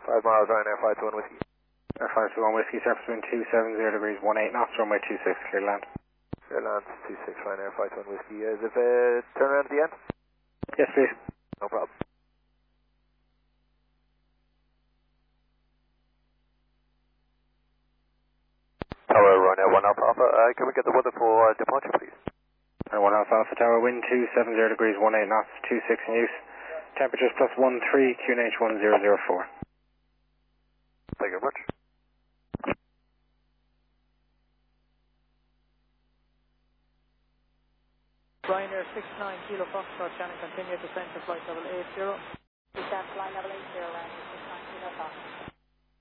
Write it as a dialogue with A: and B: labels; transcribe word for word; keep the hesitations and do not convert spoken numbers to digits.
A: five miles, Ryanair five two one Whiskey.
B: Air five two one Whiskey, surface wind two seven zero degrees one eight knots, runway two six, clear land.
A: Clear land, two six, Ryanair five two one Whiskey. Is it uh, turn around at the end?
B: Yes, please.
A: No problem. Tower, Ryanair one Alpha Alpha. Uh, can we get the weather for uh, departure, please?
B: And one Alpha Alpha Tower, wind two seven zero degrees one eight knots, two six in use. Temperatures plus one three, Q N H one zero zero four.
A: Thank you very much.
C: Ryanair six nine Kilo Foxtrot, Shannon, continue descent to flight level eight zero.
D: Descent flight level eight zero, Ryanair six nine Kilo Foxtrot.